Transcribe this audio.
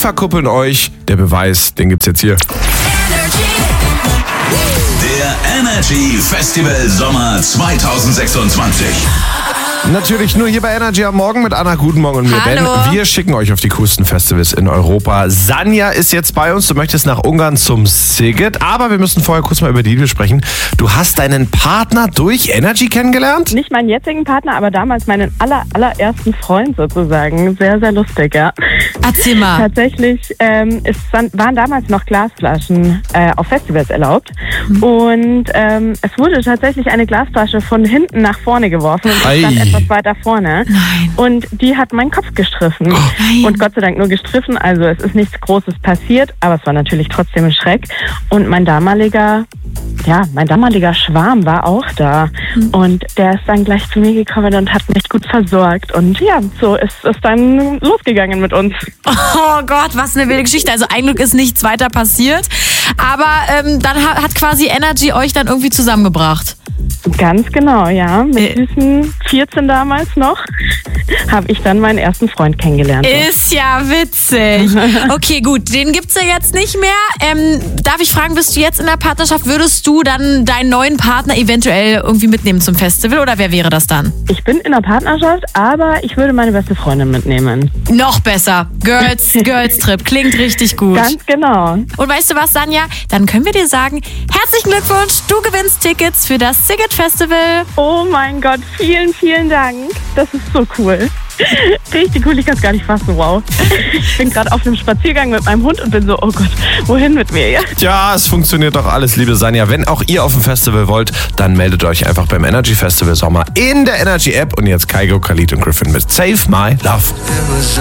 verkuppeln euch. Der Beweis, den gibt's jetzt hier. Der Energy Festival Sommer 2026. Natürlich nur hier bei Energy am Morgen mit Anna. Guten Morgen und mir, Ben. Wir schicken euch auf die coolsten Festivals in Europa. Sanja ist jetzt bei uns. Du möchtest nach Ungarn zum Sziget. Aber wir müssen vorher kurz mal über die Liebe sprechen. Du hast deinen Partner durch Energy kennengelernt? Nicht meinen jetzigen Partner, aber damals meinen allerersten Freund sozusagen. Sehr, sehr lustig, ja. Erzähl mal. Tatsächlich waren damals noch Glasflaschen auf Festivals erlaubt. Und es wurde tatsächlich eine Glasflasche von hinten nach vorne geworfen. Und ich stand etwas weiter vorne. Nein. Und die hat meinen Kopf gestriffen. Nein. Und Gott sei Dank nur gestriffen. Also es ist nichts Großes passiert, aber es war natürlich trotzdem ein Schreck. Und mein damaliger Schwarm war auch da. Und der ist dann gleich zu mir gekommen und hat mich gut versorgt. Und ja, so ist es dann losgegangen mit uns. Oh Gott, was eine wilde Geschichte. Also ein Glück ist nichts weiter passiert. Aber dann hat quasi Energy euch dann irgendwie zusammengebracht. Ganz genau, ja. Mit süßen 14 damals noch habe ich dann meinen ersten Freund kennengelernt. Ist ja witzig. Okay, gut, den gibt's ja jetzt nicht mehr. Darf ich fragen, bist du jetzt in der Partnerschaft? Würdest du dann deinen neuen Partner eventuell irgendwie mitnehmen zum Festival oder wer wäre das dann? Ich bin in der Partnerschaft, aber ich würde meine beste Freundin mitnehmen. Noch besser. Girls Trip. Klingt richtig gut. Ganz genau. Und weißt du was, Sanja? Dann können wir dir sagen, herzlichen Glückwunsch, du gewinnst Tickets für das Sziget Festival. Oh mein Gott, vielen, vielen Dank. Das ist so cool. Richtig cool, ich kann es gar nicht fassen, wow. Ich bin gerade auf einem Spaziergang mit meinem Hund und bin so, oh Gott, wohin mit mir jetzt? Ja, es funktioniert doch alles, liebe Sanja. Wenn auch ihr auf dem Festival wollt, dann meldet euch einfach beim Energy Festival Sommer in der Energy App. Und jetzt Kygo, Khalid und Griffin mit Save My Love.